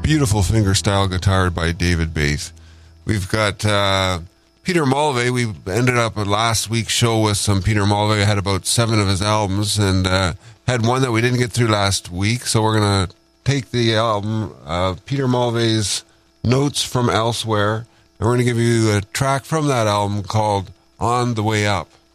beautiful fingerstyle guitar by David Bath. We've got Peter Mulvey. We ended up at last week's show with some Peter Mulvey. I had about 7 of his albums and had one that we didn't get through last week. So we're going to take the album, Peter Mulvey's Notes from Elsewhere, and we're going to give you a track from that album called On the Way Up.